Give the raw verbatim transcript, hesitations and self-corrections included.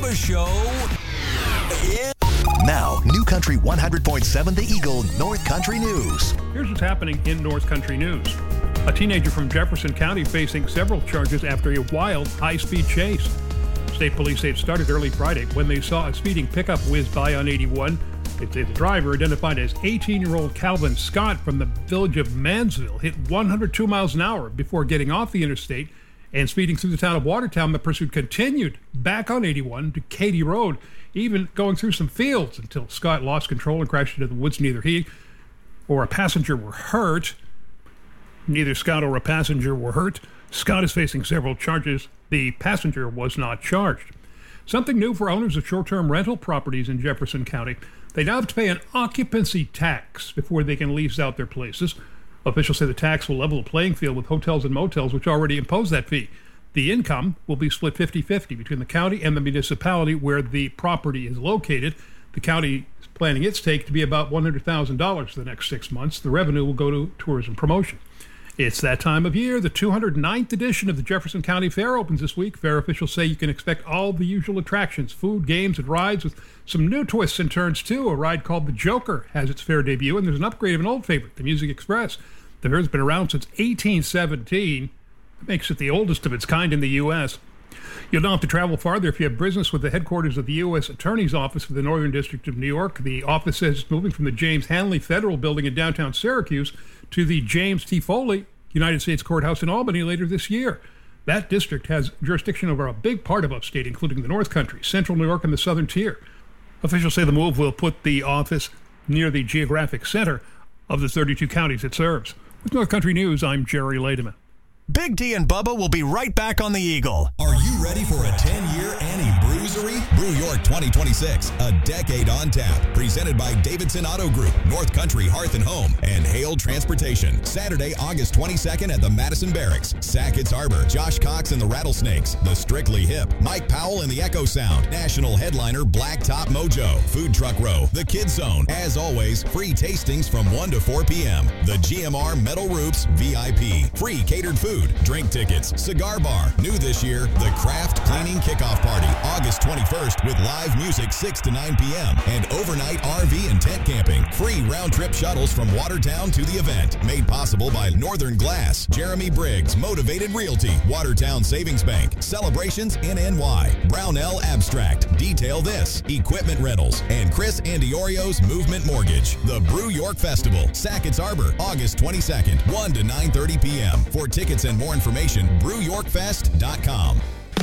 Bubba Show. Yeah. Now, New Country one hundred point seven The Eagle North Country News. Here's what's happening in North Country News. A teenager from Jefferson County facing several charges after a wild, high-speed chase. State police say it started early Friday when they saw a speeding pickup whiz by on eighty-one. They say the driver, identified as eighteen-year-old Calvin Scott from the village of Mansville, hit one hundred two miles an hour before getting off the interstate and speeding through the town of Watertown. The pursuit continued back on eighty-one to Katy Road, even going through some fields until Scott lost control and crashed into the woods. Neither he or a passenger were hurt. Neither Scott or a passenger were hurt. Scott is facing several charges. The passenger was not charged. Something new for owners of short-term rental properties in Jefferson County. They now have to pay an occupancy tax before they can lease out their places. Officials say the tax will level the playing field with hotels and motels, which already impose that fee. The income will be split fifty-fifty between the county and the municipality where the property is located. The county is planning its take to be about one hundred thousand dollars for the next six months. The revenue will go to tourism promotion. It's that time of year. The two hundred ninth edition of the Jefferson County Fair opens this week. Fair officials say you can expect all the usual attractions, food, games, and rides with some new twists and turns, too. A ride called The Joker has its fair debut, and there's an upgrade of an old favorite, the Music Express. The fair's been around since eighteen seventeen. That makes it the oldest of its kind in the U S You'll not have to travel farther if you have business with the headquarters of the U S Attorney's Office for the Northern District of New York. The office says it's moving from the James Hanley Federal Building in downtown Syracuse to the James T. Foley United States Courthouse in Albany later this year. That district has jurisdiction over a big part of upstate, including the North Country, Central New York, and the Southern Tier. Officials say the move will put the office near the geographic center of the thirty-two counties it serves. With North Country News, I'm Jerry Lademan. Big D and Bubba will be right back on the Eagle. Are you ready for a ten-year Annie Bruisery? Brew York twenty twenty-six, a decade on tap. Presented by Davidson Auto Group, North Country Hearth and Home, and Hale Transportation. Saturday, August twenty-second at the Madison Barracks. Sackett's Harbor, Josh Cox and the Rattlesnakes, the Strictly Hip, Mike Powell and the Echo Sound, national headliner Blacktop Mojo, Food Truck Row, the Kids Zone. As always, free tastings from one to four p.m. The G M R Metal Roofs V I P, free catered food. Drink tickets, cigar bar. New this year, the Craft Cleaning Kickoff Party, August twenty-first with live music six to nine p.m. and overnight R V and tent camping. Free round-trip shuttles from Watertown to the event. Made possible by Northern Glass, Jeremy Briggs, Motivated Realty, Watertown Savings Bank, Celebrations in N Y, Brownell Abstract, Detail This, Equipment Rentals, and Chris Andiorio's Movement Mortgage. The Brew York Festival, Sackett's Harbor, August twenty-second, one to nine thirty p.m. For tickets and more information, brew york fest dot com.